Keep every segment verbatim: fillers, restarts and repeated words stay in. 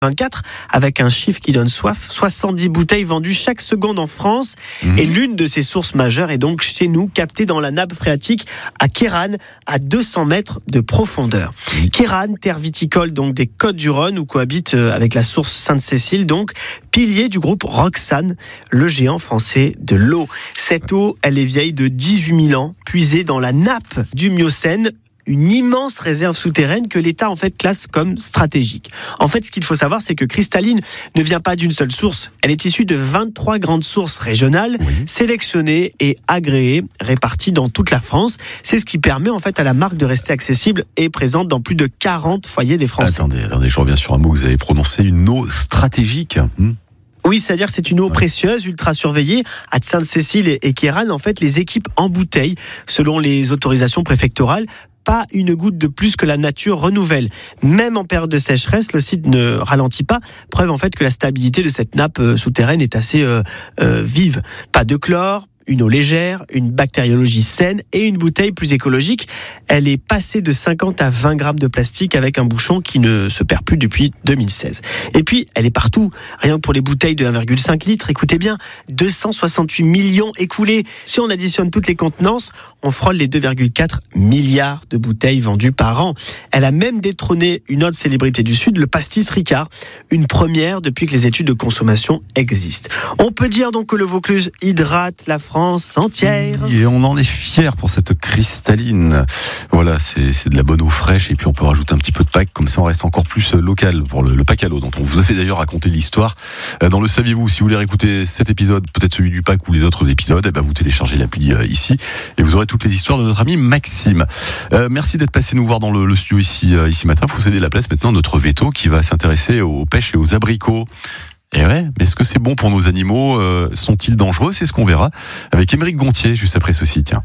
vingt-quatre, avec un chiffre qui donne soif, soixante-dix bouteilles vendues chaque seconde en France. Mmh. Et l'une de ces sources majeures est donc chez nous, captée dans la nappe phréatique à Kéranne, à deux cents mètres de profondeur. Mmh. Kéranne, terre viticole donc des Côtes-du-Rhône, où cohabite avec la source Sainte-Cécile, donc pilier du groupe Roxane, le géant français de l'eau. Cette eau, elle est vieille de dix-huit mille ans, puisée dans la nappe du Miocène, une immense réserve souterraine que l'État en fait classe comme stratégique. En fait, ce qu'il faut savoir, c'est que cristalline ne vient pas d'une seule source. Elle est issue de vingt-trois grandes sources régionales, oui. sélectionnées et agréées, réparties dans toute la France. C'est ce qui permet en fait à la marque de rester accessible et présente dans plus de quarante foyers des Français. Attendez, attendez, je reviens sur un mot que vous avez prononcé, une eau stratégique. Hmm. Oui, c'est-à-dire que c'est une eau ouais. précieuse, ultra surveillée. À Sainte-Cécile et Kéranne, en fait, les équipes embouteillent selon les autorisations préfectorales. Pas une goutte de plus que la nature renouvelle. Même en période de sécheresse, le site ne ralentit pas. Preuve en fait que la stabilité de cette nappe souterraine est assez euh, euh, vive. Pas de chlore, une eau légère, une bactériologie saine et une bouteille plus écologique. Elle est passée de cinquante à vingt grammes de plastique avec un bouchon qui ne se perd plus depuis deux mille seize. Et puis, elle est partout. Rien que pour les bouteilles de un virgule cinq litres, écoutez bien, deux cent soixante-huit millions écoulés. Si on additionne toutes les contenances, on frôle les deux virgule quatre milliards de bouteilles vendues par an. Elle a même détrôné une autre célébrité du Sud, le pastis Ricard, une première depuis que les études de consommation existent. On peut dire donc que le Vaucluse hydrate la France entière. Et on en est fiers pour cette cristalline. Voilà, c'est, c'est de la bonne eau fraîche et puis on peut rajouter un petit peu de Pâques, comme ça on reste encore plus local pour le, le Pâques à l'eau, dont on vous a fait d'ailleurs raconter l'histoire dans le Saviez-vous. Si vous voulez réécouter cet épisode, peut-être celui du Pâques ou les autres épisodes, eh ben vous téléchargez l'appli euh, ici et vous aurez toutes les histoires de notre ami Maxime. Euh, merci d'être passé nous voir dans le, le studio ici, euh, ici matin. Il faut céder la place maintenant à notre veto qui va s'intéresser aux pêches et aux abricots. Et ouais, mais est-ce que c'est bon pour nos animaux ? euh, Sont-ils dangereux ? C'est ce qu'on verra avec Émeric Gontier juste après ceci. Tiens.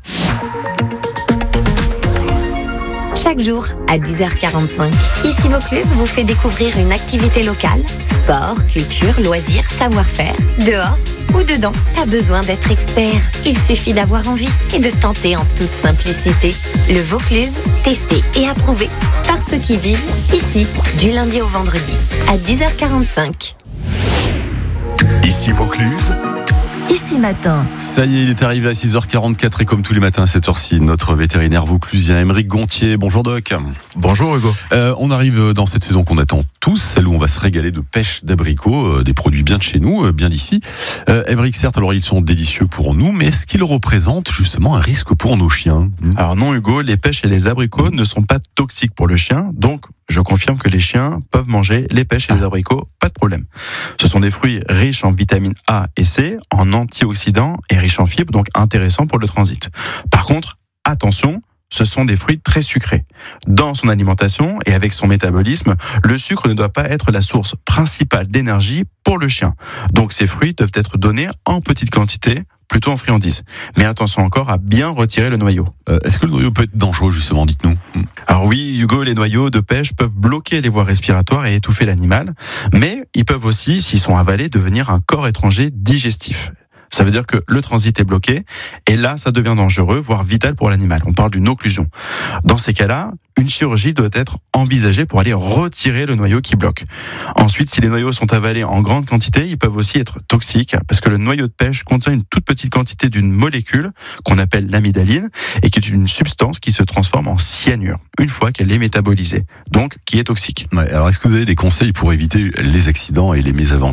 Chaque jour, à dix heures quarante-cinq, ici Vaucluse vous fait découvrir une activité locale, sport, culture, loisirs, savoir-faire, dehors ou dedans. Pas besoin d'être expert, il suffit d'avoir envie et de tenter en toute simplicité. Le Vaucluse, testé et approuvé par ceux qui vivent ici, du lundi au vendredi, à dix heures quarante-cinq. Ici Vaucluse, Ici matin. Ça y est, il est arrivé à six heures quarante-quatre et comme tous les matins à cette heure-ci, notre vétérinaire vauclusien Émeric Gontier. Bonjour Doc. Bonjour Hugo. Euh, on arrive dans cette saison qu'on attend tous, celle où on va se régaler de pêche d'abricots, euh, des produits bien de chez nous, euh, bien d'ici. Euh, Émeric, certes, alors ils sont délicieux pour nous, mais est-ce qu'ils représentent justement un risque pour nos chiens ? Alors non Hugo, les pêches et les abricots ne sont pas toxiques pour le chien, donc je confirme que les chiens peuvent manger les pêches et les abricots, pas de problème. Ce sont des fruits riches en vitamines A et C, en antioxydants et riches en fibres, donc intéressants pour le transit. Par contre, attention, ce sont des fruits très sucrés. Dans son alimentation et avec son métabolisme, le sucre ne doit pas être la source principale d'énergie pour le chien. Donc ces fruits doivent être donnés en petite quantité, plutôt en friandises. Mais attention encore à bien retirer le noyau. Euh, est-ce que le noyau peut être dangereux justement, dites-nous ? Alors oui, Hugo, les noyaux de pêche peuvent bloquer les voies respiratoires et étouffer l'animal, mais ils peuvent aussi, s'ils sont avalés, devenir un corps étranger digestif. Ça veut dire que le transit est bloqué, et là, ça devient dangereux, voire vital pour l'animal. On parle d'une occlusion. Dans ces cas-là, une chirurgie doit être envisagée pour aller retirer le noyau qui bloque. Ensuite, si les noyaux sont avalés en grande quantité, ils peuvent aussi être toxiques, parce que le noyau de pêche contient une toute petite quantité d'une molécule qu'on appelle l'amidaline, et qui est une substance qui se transforme en cyanure, une fois qu'elle est métabolisée, donc qui est toxique. Ouais, alors est-ce que vous avez des conseils pour éviter les accidents et les mésaventures ?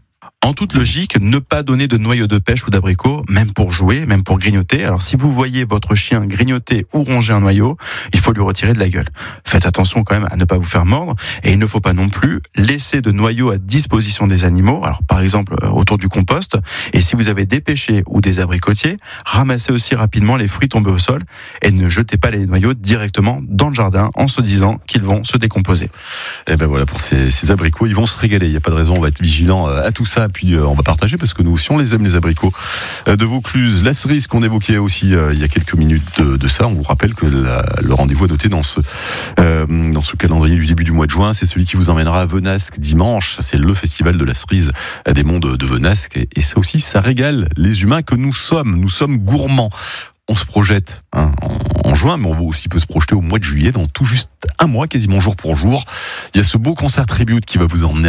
En toute logique, ne pas donner de noyau de pêche ou d'abricot, même pour jouer, même pour grignoter. Alors si vous voyez votre chien grignoter ou ronger un noyau, il faut lui retirer de la gueule. Faites attention quand même à ne pas vous faire mordre, et il ne faut pas non plus laisser de noyaux à disposition des animaux, alors par exemple autour du compost. Et si vous avez des pêchers ou des abricotiers, ramassez aussi rapidement les fruits tombés au sol et ne jetez pas les noyaux directement dans le jardin en se disant qu'ils vont se décomposer. Et ben voilà, pour ces, ces abricots, ils vont se régaler. Il n'y a pas de raison, on va être vigilant à tout ça. Puis euh, on va partager parce que nous aussi on les aime, les abricots euh, de Vaucluse. La cerise qu'on évoquait aussi euh, il y a quelques minutes de, de ça. On vous rappelle que la, le rendez-vous à noter dans ce euh, dans ce calendrier du début du mois de juin, c'est celui qui vous emmènera à Venasque dimanche. C'est le festival de la cerise des monts de, de Venasque et, et ça aussi, ça régale les humains que nous sommes. Nous sommes gourmands. on se projette hein, en, en juin, mais on aussi peut se projeter au mois de juillet, dans tout juste un mois, quasiment jour pour jour. Il y a ce beau concert tribute qui va vous emmener